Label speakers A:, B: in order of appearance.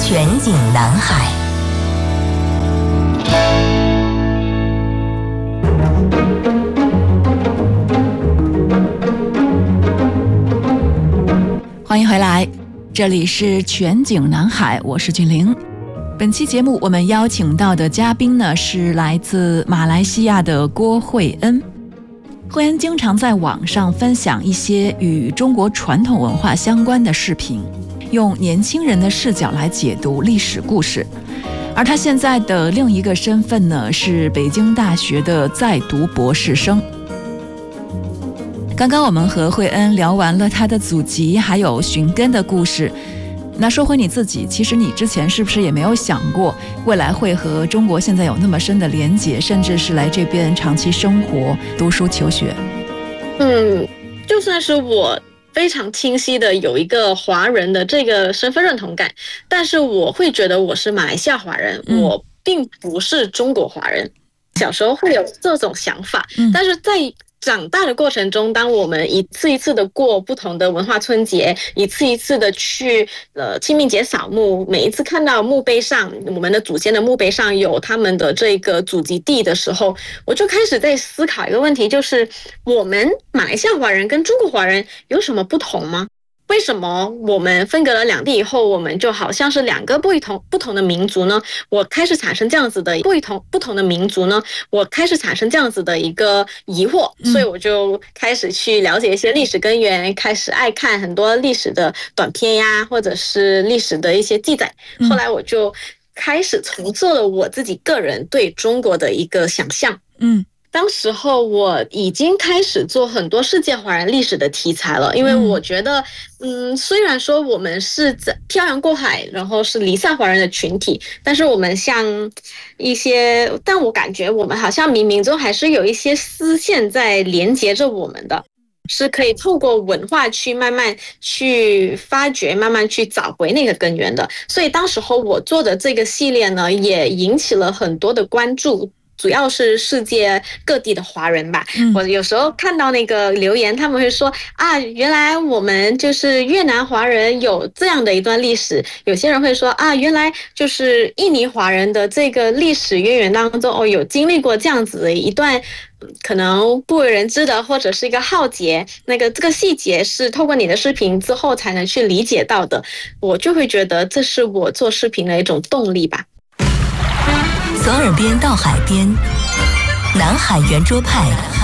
A: 全景南海。
B: 欢迎回来，这里是全景南海，我是俊玲。本期节目我们邀请到的嘉宾呢，是来自马来西亚的郭慧恩。慧恩经常在网上分享一些与中国传统文化相关的视频，用年轻人的视角来解读历史故事。而他现在的另一个身份呢，是北京大学的在读博士生。刚刚我们和慧恩聊完了他的祖籍还有寻根的故事。那说回你自己，其实你之前是不是也没有想过未来会和中国现在有那么深的连结，甚至是来这边长期生活读书求学？
C: 就算是我非常清晰的有一个华人的这个身份认同感，但是我会觉得我是马来西亚华人，我并不是中国华人。小时候会有这种想法，但是在长大的过程中，当我们一次一次的过不同的文化春节，一次一次的去清明节扫墓，每一次看到墓碑上，我们的祖先的墓碑上有他们的这个祖籍地的时候，我就开始在思考一个问题，就是我们马来西亚华人跟中国华人有什么不同吗？为什么我们分隔了两地以后，我们就好像是两个不同的民族呢？我开始产生这样子的不同的民族呢？我开始产生这样子的一个疑惑，所以我就开始去了解一些历史根源，开始爱看很多历史的短片呀，或者是历史的一些记载。后来我就开始重塑了我自己个人对中国的一个想象。当时候我已经开始做很多世界华人历史的题材了，因为我觉得虽然说我们是漂洋过海，然后是离散华人的群体，但是我们像但我感觉我们好像冥冥中还是有一些丝线在连接着我们的，是可以透过文化去慢慢去发掘，慢慢去找回那个根源的。所以当时候我做的这个系列呢，也引起了很多的关注，主要是世界各地的华人吧。我有时候看到那个留言，他们会说啊，原来我们就是越南华人有这样的一段历史。有些人会说啊，原来就是印尼华人的这个历史渊源当中有经历过这样子的一段可能不为人知的，或者是一个浩劫，这个细节是透过你的视频之后才能去理解到的。我就会觉得这是我做视频的一种动力吧。
A: 从耳边到海边，南海圆桌派